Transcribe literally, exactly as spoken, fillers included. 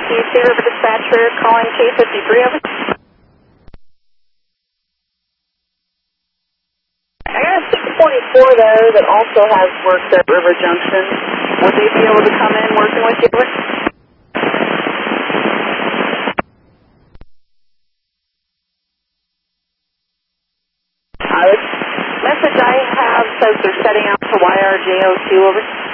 T C River Dispatcher calling K fifty-three, over. I got a six forty-four though that also has worked at River Junction. Would they be able to come in working with you? Uh, the message I have says they're setting out to Y R J O two, over.